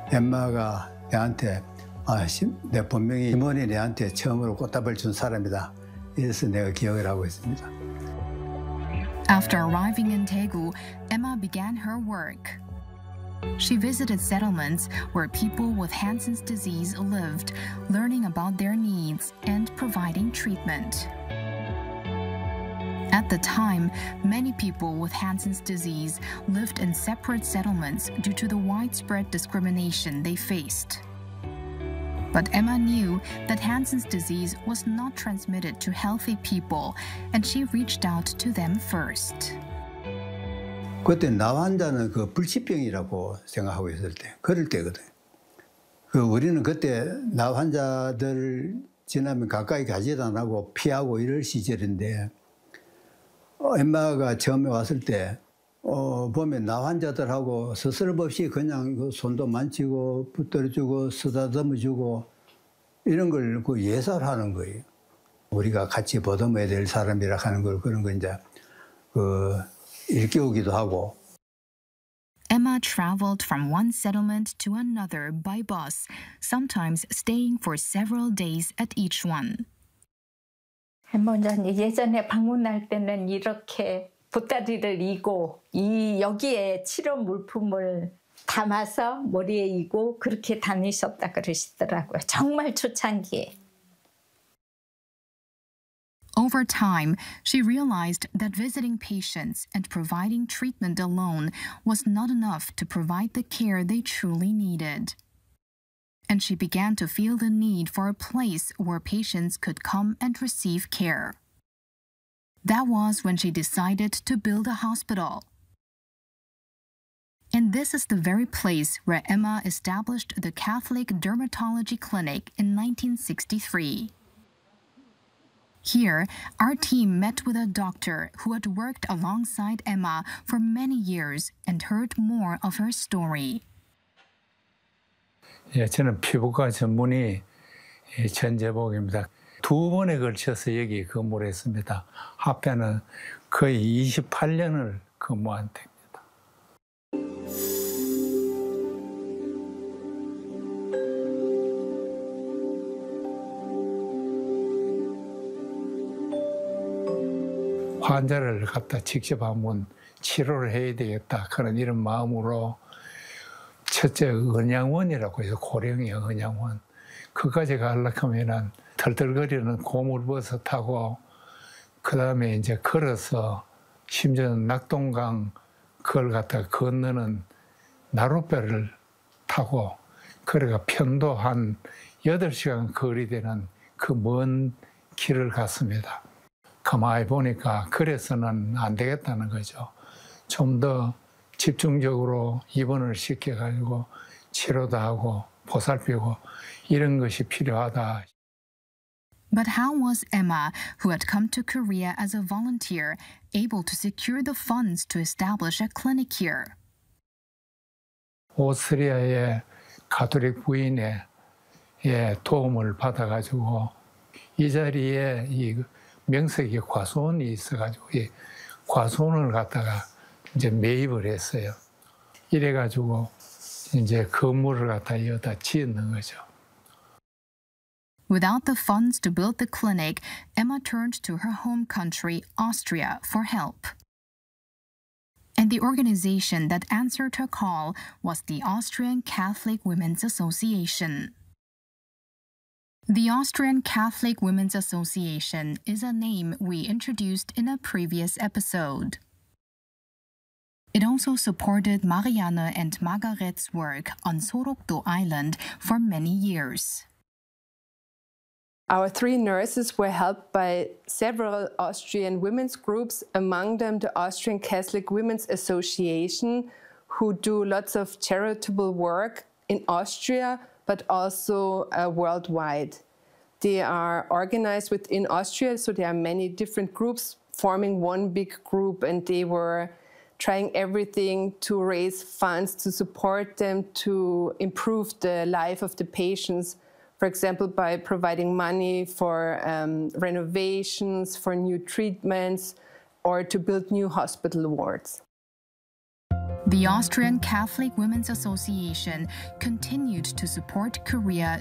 엠마가 내한테 내 본명이 임원이 내한테 처음으로 꽃다발 준 사람이다. 이래서 내가 기억을 하고 있습니다. After arriving in Daegu, Emma began her work. She visited settlements where people with Hansen's disease lived, learning about their needs and providing treatment. At the time, many people with Hansen's disease lived in separate settlements due to the widespread discrimination they faced. But Emma knew that Hansen's disease was not transmitted to healthy people, and she reached out to them first. 그때 나 환자는 그 불치병이라고 생각하고 있을 때, 그럴 때거든. 우리는 그때 나 환자들 지나면 가까이 가지도 안 하고 피하고 이럴 시절인데, 엠마가 처음에 왔을 때 보면 나 환자들하고 스스럼없이 그냥 그 손도 만지고 붙들어주고 쓰다듬어주고 이런 걸 그 예사하는 거예요. 우리가 같이 보듬어야 될 사람이라 하는 걸 그런 거 이제 일깨우기도 하고. Emma traveled from one settlement to another by bus, sometimes staying for several days at each one. 먼저 예전에 방문할 때는 이렇게 보따리를 이고 여기에 치료 물품을 담아서 머리에 이고 그렇게 다니셨다 그러시더라고요. 정말 초창기에. Over time, she realized that visiting patients and providing treatment alone was not enough to provide the care they truly needed. And she began to feel the need for a place where patients could come and receive care. That was when she decided to build a hospital. And this is the very place where Emma established the Catholic Dermatology Clinic in 1963. Here, our team met with a doctor who had worked alongside Emma for many years and heard more of her story. 예, 저는 피부과 전문의 전재복입니다. 2번에 걸쳐서 여기 근무를 했습니다. 합해는 거의 28년을 근무한 됩니다. 환자를 갖다 직접 한번 치료를 해야 되겠다 그런 이런 마음으로 첫째 은양원이라고 해서 고령의 은양원 그까지 가려고 하면은 털털거리는 고물버섯하고 그 다음에 이제 걸어서 심지어 낙동강 그걸 갖다 건너는 나룻배를 타고 그래가 편도 한 8시간 거리 되는 그 먼 길을 갔습니다. 가만히 보니까 그래서는 안 되겠다는 거죠. 좀 더 집중적으로 입원을 시켜가지고 치료도 하고 보살피고 이런 것이 필요하다. But how was Emma, who had come to Korea as a volunteer, able to secure the funds to establish a clinic here? 오스트리아의 가톨릭 부인의 도움을 받아가지고 이 자리에 이 명색이 과수원이 있어가지고 이 과수원을 갖다가 이제 매입을 했어요. 이래가지고 이제 건물을 갖다 여기다 짓는 거죠. Without the funds to build the clinic, Emma turned to her home country, Austria, for help. And the organization that answered her call was the Austrian Catholic Women's Association. The Austrian Catholic Women's Association is a name we introduced in a previous episode. It also supported Marianne and Margaret's work on Sorokdo Island for many years. Our 3 nurses were helped by several Austrian women's groups, among them the Austrian Catholic Women's Association, who do lots of charitable work in Austria, but also worldwide. They are organized within Austria, so there are many different groups forming one big group, and they were trying everything to raise funds to support them to improve the life of the patients. For example, by providing money for renovations, for new treatments, or to build new hospital wards. The Austrian Catholic Women's Association continued to support Korea